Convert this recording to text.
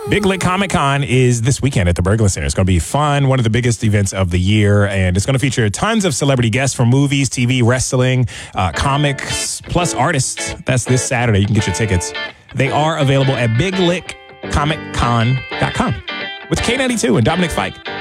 Big Lit Comic Con is this weekend at the Berglund Center. It's going to be fun, one of the biggest events of the year, and it's going to feature tons of celebrity guests from movies, TV, wrestling, comics, plus artists. That's this Saturday. You can get your tickets. They are available at biglitcomiccon.com with K92 and Dominic Fike.